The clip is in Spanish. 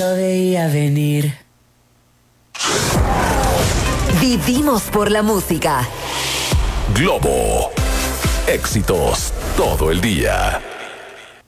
lo veía venir. Vivimos por la música. Globo. Éxitos todo el día.